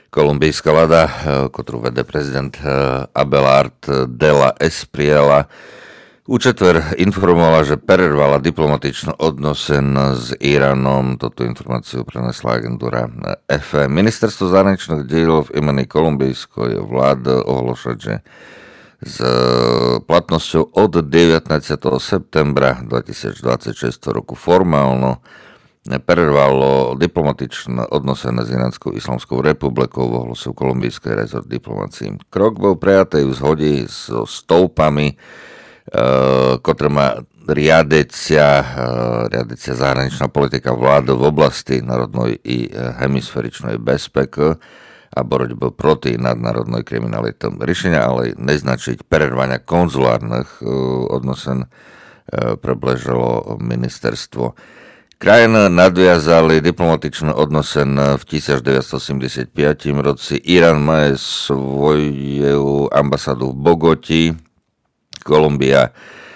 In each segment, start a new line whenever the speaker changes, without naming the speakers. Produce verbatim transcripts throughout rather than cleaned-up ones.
Kolumbijská vláda, ktorú vede prezident Abelard de la Espriella, účetver informovala, že prervala diplomatičný odnosen s Iránom. Toto informáciu prenesla agentúra ef em. Ministerstvo zahraničných diel v imení kolumbijskej vlády ohláša, že s platnosťou od devätnásteho septembra dvetisícdvadsaťšesť roku formálno prervalo diplomatičné odnosene s Iránskou islamskou republikou, ohlásil kolumbijský rezort diplomácií. Krok bol prijatý v zhode so stĺpami, ktoré má riadecia, riadecia zahraničná politika vlády v oblasti národnej i hemisféričnej bezpeky a borotby proti nadnárodnej kriminalite. Riešenia ale neznačiť prervania konzulárnych odnosen približilo ministerstvo. Krajiny nadviazali diplomatičný odnosen v devätnásťstoosemdesiatpäť roci. Irán má svoju ambasádu v Bogoti, Kolumbia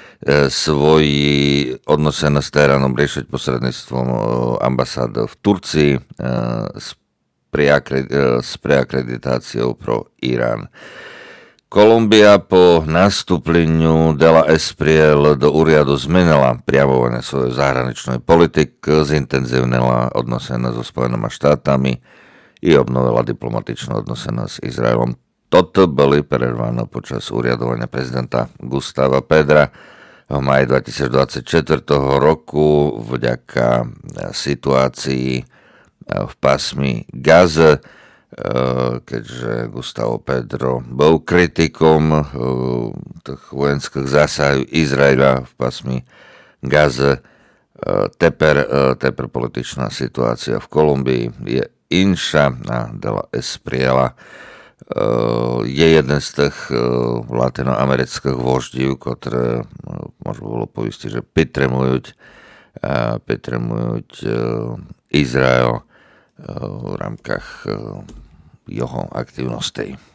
svoji odnosen s Teheránom riešiť posredníctvom ambasády v Turcii s, preakred- s preakreditáciou pro Irán. Kolumbia po nastúpleniu de la Espriella do úradu zmenila priamovanie svojej zahraničnej politiky, zintenzívnila odnosena so Spojenými štátami i obnovila diplomatičné odnosena s Izraelom. Toto boli prervané počas úriadovania prezidenta Gustava Pedra v máji dvetisícdvadsaťštyri roku vďaka situácii v pásmi Gaze, keďže Gustavo Petro bol kritikom tých vojenských zásahov Izraela v pásmi Gaze. Teper, teper političná situácia v Kolumbii je inša a de la Espriella je jeden z tých latinoamerických voždív, ktoré možno bolo poistiť, že pitremujú pitremujú Izrael v rámkach jeho aktivností.